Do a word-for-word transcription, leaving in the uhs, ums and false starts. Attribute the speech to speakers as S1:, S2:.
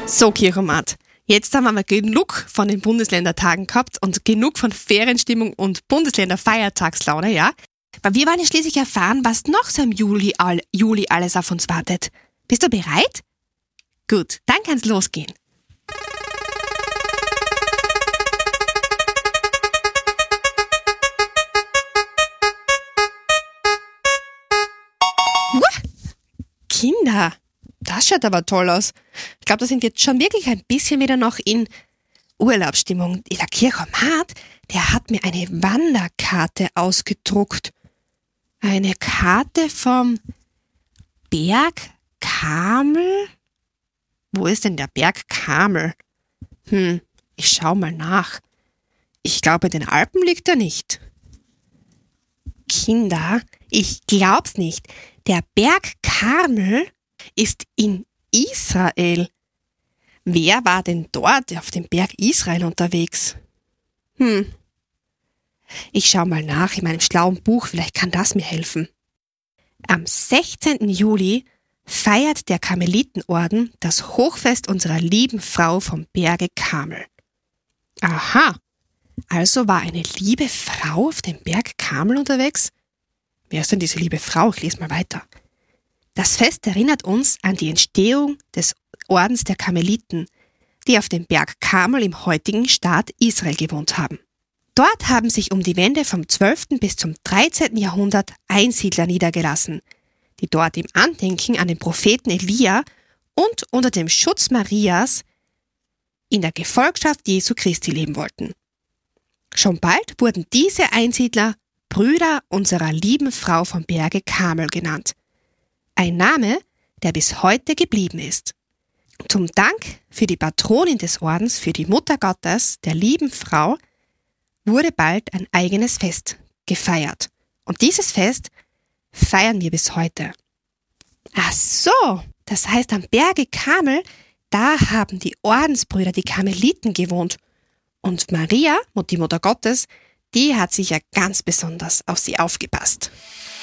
S1: So, Kirchomat, jetzt haben wir mal genug von den Bundesländertagen gehabt und genug von Ferienstimmung und Bundesländerfeiertagslaune, ja? Aber wir wollen ja schließlich erfahren, was noch so im Juli, all, Juli alles auf uns wartet. Bist du bereit? Gut, dann kann's losgehen. Uah, Kinder, das schaut aber toll aus. Ich glaube, da sind jetzt schon wirklich ein bisschen wieder noch in Urlaubsstimmung. Der Kirchomat, der hat mir eine Wanderkarte ausgedruckt. Eine Karte vom Berg Karmel? Wo ist denn der Berg Karmel? Hm, ich schau mal nach. Ich glaube, in den Alpen liegt er nicht. Kinder, ich glaub's nicht. Der Berg Karmel ist in Israel. Wer war denn dort auf dem Berg Israel unterwegs? Hm. Ich schau mal nach in meinem schlauen Buch, vielleicht kann das mir helfen. Am sechzehnten Juli feiert der Karmelitenorden das Hochfest unserer lieben Frau vom Berge Karmel. Aha, also war eine liebe Frau auf dem Berg Karmel unterwegs? Wer ist denn diese liebe Frau? Ich lese mal weiter. Das Fest erinnert uns an die Entstehung des Ordens der Karmeliten, die auf dem Berg Karmel im heutigen Staat Israel gewohnt haben. Dort haben sich um die Wende vom zwölften bis zum dreizehnten Jahrhundert Einsiedler niedergelassen, die dort im Andenken an den Propheten Elia und unter dem Schutz Marias in der Gefolgschaft Jesu Christi leben wollten. Schon bald wurden diese Einsiedler Brüder unserer lieben Frau vom Berge Karmel genannt. Ein Name, der bis heute geblieben ist. Zum Dank für die Patronin des Ordens, für die Mutter Gottes, der lieben Frau, wurde bald ein eigenes Fest gefeiert. Und dieses Fest feiern wir bis heute. Ach so, das heißt am Berge Karmel, da haben die Ordensbrüder, die Karmeliten, gewohnt. Und Maria, die Mutter Gottes, die hat sicher ganz besonders auf sie aufgepasst.